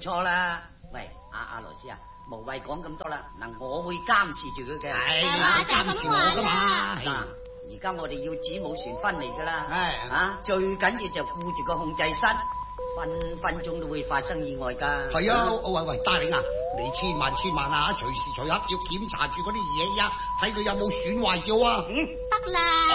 錯啦。喂，阿羅斯啊，無謂講咁多啦。嗱，我會監視住佢嘅。 係監視我噶嘛。 嗱，而家我哋要子母船翻嚟噶啦。 係啊，最緊要就顧住個控制室，分分鐘都會發生意外噶。 係啊，喂，大領啊，你千萬啊，隨時隨刻要檢查住嗰啲嘢啊，睇佢有冇損壞照啊。 得啦。